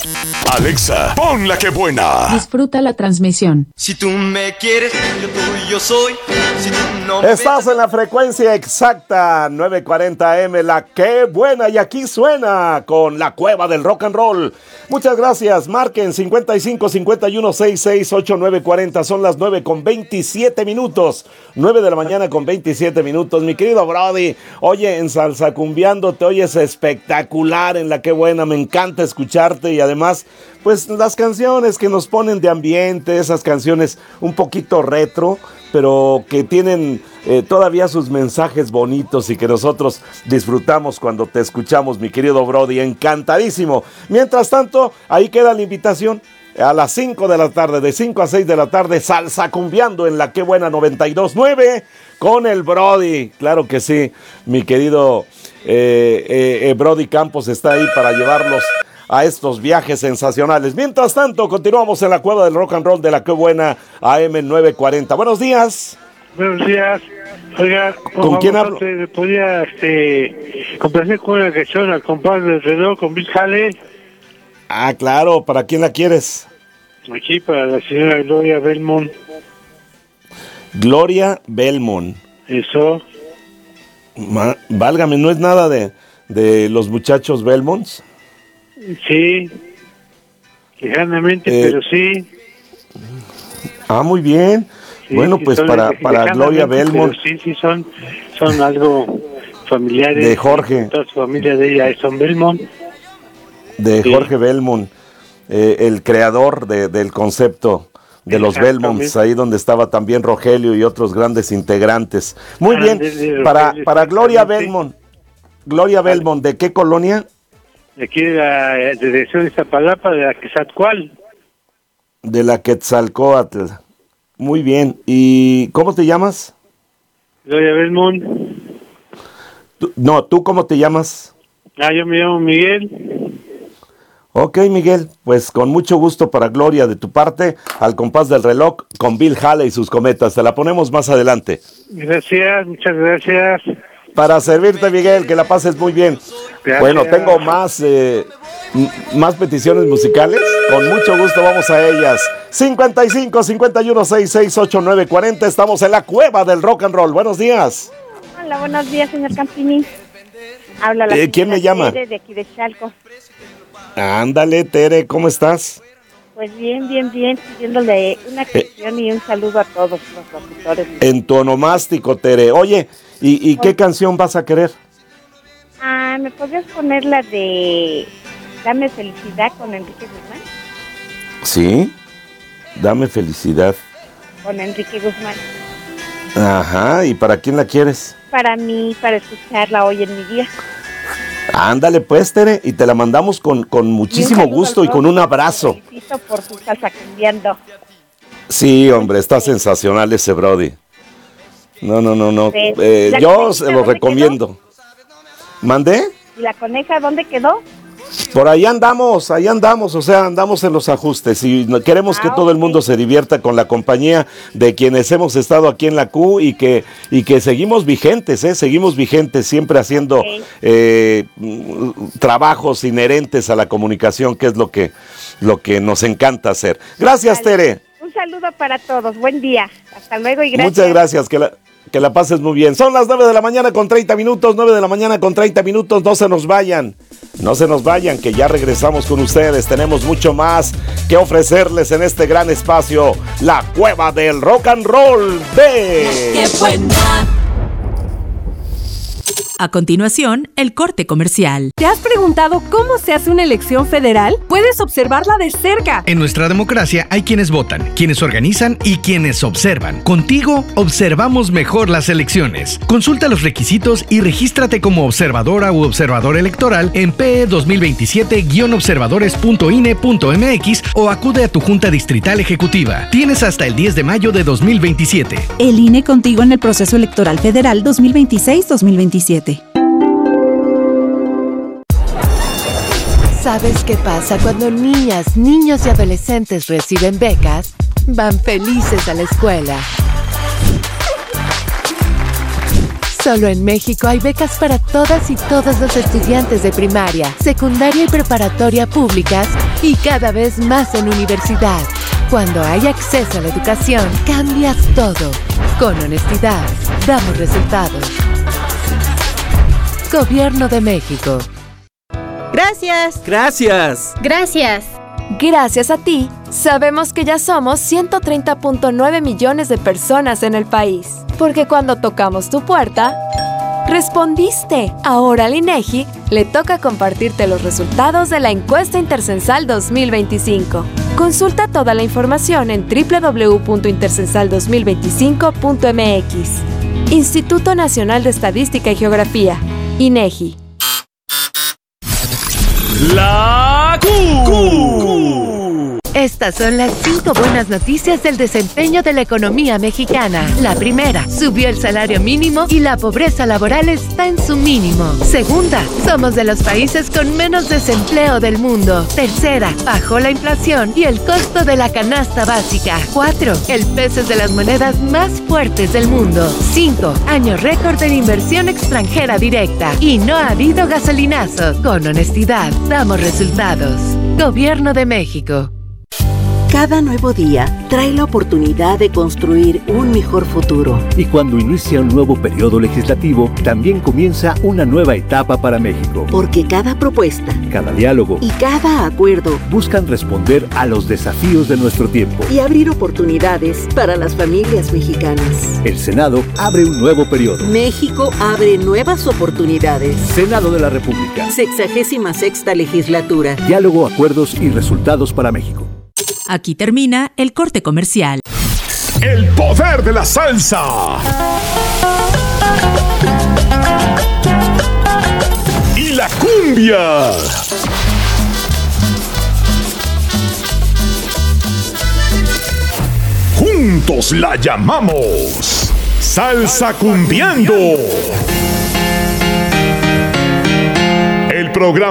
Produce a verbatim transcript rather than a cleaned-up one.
Alexa, pon la que buena. Disfruta la transmisión. Si tú me quieres, yo tuyo soy. Si tú no me Estás en la frecuencia exacta, nueve cuarenta A M, la que buena, y aquí suena con la cueva del rock and roll. Muchas gracias, marquen cincuenta y cinco, cincuenta y uno, sesenta y seis, ochenta y nueve cuarenta, son las nueve con veintisiete minutos, nueve de la mañana con veintisiete minutos, mi querido Brody. Oye, en Salsa Cumbiando te oyes espectacular en la que buena, me encanta escucharte y además, pues las canciones que nos ponen de ambiente, esas canciones un poquito retro, pero que tienen eh, todavía sus mensajes bonitos y que nosotros disfrutamos cuando te escuchamos, mi querido Brody, encantadísimo. Mientras tanto, ahí queda la invitación. A las cinco de la tarde, de cinco a seis de la tarde, Salsa Cumbiando en la que buena noventa y dos punto nueve con el Brody. Claro que sí, mi querido eh, eh, eh, Brody Campos está ahí para llevarlos a estos viajes sensacionales. Mientras tanto, continuamos en la cueva del rock and roll de la que buena A M nueve cuarenta. Buenos días. Buenos días. Oiga, ¿con quién hablo? ¿Me podía este, complacer con una canción al compás del reloj con Bill Haley? Ah, claro. ¿Para quién la quieres? Aquí, para la señora Gloria Belmont. Gloria Belmont. Eso. Ma, válgame, ¿no es nada de, de los muchachos Belmonts? Sí, lejanamente, eh, pero sí. Ah, muy bien. Sí, bueno, sí, pues para, para Gloria Belmont. Sí, sí, son, son algo familiares. De Jorge. Toda su familia de ella son Belmont. De sí. Jorge Belmont, eh, el creador de, del concepto de los Belmonts, ahí donde estaba también Rogelio y otros grandes integrantes. Muy ah, bien, de, de para, para Gloria Belmont. Gloria vale. Belmont, ¿de qué colonia? De aquí de la dirección de Iztapalapa, de la Quetzalcóatl. De la Quetzalcóatl. Muy bien. ¿Y cómo te llamas? Gloria Belmont. ¿Tú, no, ¿tú cómo te llamas? Ah, yo me llamo Miguel. Ok, Miguel, pues con mucho gusto para Gloria de tu parte, al compás del reloj, con Bill Haley y sus cometas. Te la ponemos más adelante. Gracias, muchas gracias. Para servirte, Miguel, que la pases muy bien. Gracias. Bueno, tengo más, eh, m- más peticiones musicales. Con mucho gusto vamos a ellas. cincuenta y cinco, cincuenta y uno, sesenta y seis, ochenta y nueve cuarenta. Estamos en la cueva del rock and roll. Buenos días. Hola, buenos días, señor Campini. Habla la eh, ¿Quién me llama? Tere, de aquí de Chalco. Ándale, Tere, ¿cómo estás? Pues bien, bien, bien, pidiéndole una canción eh, y un saludo a todos los locutores. En tu onomástico, Tere. Oye, ¿y, y qué canción vas a querer? Ah, ¿me podrías poner la de Dame Felicidad con Enrique Guzmán? Sí, Dame Felicidad. Con Enrique Guzmán. Ajá, ¿y para quién la quieres? Para mí, para escucharla hoy en mi día. Ándale pues, Tere, y te la mandamos con, con muchísimo gusto y con un abrazo. Te felicito por tu Salsa Cumbiando. Sí, hombre, está sensacional ese Brody. No, no, no, no. Eh, yo se lo recomiendo. Quedó? ¿Mandé? ¿Y la coneja dónde quedó? Por ahí andamos, ahí andamos, o sea, andamos en los ajustes y queremos ah, que todo okay. el mundo se divierta con la compañía de quienes hemos estado aquí en la Q y que y que seguimos vigentes, ¿eh? Seguimos vigentes, siempre haciendo okay. eh, trabajos inherentes a la comunicación, que es lo que, lo que nos encanta hacer. Gracias, vale. Tere. Un saludo para todos, buen día, hasta luego y gracias. Muchas gracias, que la... Que la pases muy bien. Son las nueve de la mañana con treinta minutos, nueve de la mañana con treinta minutos. No se nos vayan, no se nos vayan, que ya regresamos con ustedes. Tenemos mucho más que ofrecerles en este gran espacio, la cueva del rock and roll de... ¡Qué buena! A continuación, el corte comercial. ¿Te has preguntado cómo se hace una elección federal? Puedes observarla de cerca. En nuestra democracia hay quienes votan, quienes organizan y quienes observan. Contigo, observamos mejor las elecciones. Consulta los requisitos y regístrate como observadora u observador electoral en P E dos mil veintisiete guion observadores punto I N E punto M X o acude a tu Junta Distrital Ejecutiva. Tienes hasta el diez de mayo de dos mil veintisiete. El I N E contigo en el proceso electoral federal dos mil veintiséis dos mil veintisiete. ¿Sabes qué pasa cuando niñas, niños y adolescentes reciben becas? Van felices a la escuela. Solo en México hay becas para todas y todos los estudiantes de primaria, secundaria y preparatoria públicas y cada vez más en universidad. Cuando hay acceso a la educación, cambias todo. Con honestidad, damos resultados. Gobierno de México. Gracias. Gracias. Gracias. Gracias a ti, sabemos que ya somos ciento treinta punto nueve millones de personas en el país. Porque cuando tocamos tu puerta, respondiste. Ahora al INEGI le toca compartirte los resultados de la encuesta Intercensal dos mil veinticinco. Consulta toda la información en doble u doble u doble u punto intercensal dos mil veinticinco punto m x. Instituto Nacional de Estadística y Geografía, INEGI. La Q. Estas son las cinco buenas noticias del desempeño de la economía mexicana. La primera, subió el salario mínimo y la pobreza laboral está en su mínimo. Segunda, somos de los países con menos desempleo del mundo. Tercera, bajó la inflación y el costo de la canasta básica. Cuatro, el peso es de las monedas más fuertes del mundo. Cinco, año récord en inversión extranjera directa. Y no ha habido gasolinazos. Con honestidad, damos resultados. Gobierno de México. Cada nuevo día trae la oportunidad de construir un mejor futuro. Y cuando inicia un nuevo periodo legislativo, también comienza una nueva etapa para México. Porque cada propuesta, cada diálogo y cada acuerdo buscan responder a los desafíos de nuestro tiempo y abrir oportunidades para las familias mexicanas. El Senado abre un nuevo periodo. México abre nuevas oportunidades. Senado de la República. Sexagésima sexta legislatura. Diálogo, acuerdos y resultados para México. Aquí termina el corte comercial. El poder de la salsa. Y la cumbia. Juntos la llamamos Salsa Cumbiando. El programa